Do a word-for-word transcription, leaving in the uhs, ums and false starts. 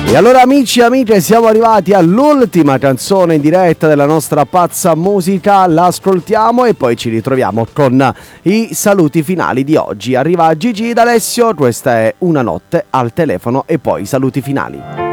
E allora amici e amiche, siamo arrivati all'ultima canzone in diretta della nostra pazza musica, l'ascoltiamo e poi ci ritroviamo con i saluti finali di oggi. Arriva Gigi d'Alessio, questa è Una notte al telefono e poi i saluti finali.